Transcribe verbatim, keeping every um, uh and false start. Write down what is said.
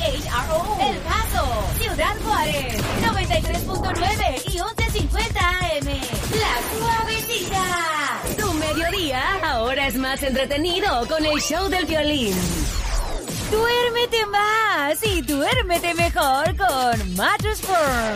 R O, El Paso, Ciudad Juárez, noventa y tres punto nueve y once cincuenta A M. La Suavecita. Tu mediodía ahora es más entretenido con el show del violín. Duérmete más y duérmete mejor con Mattress Firm.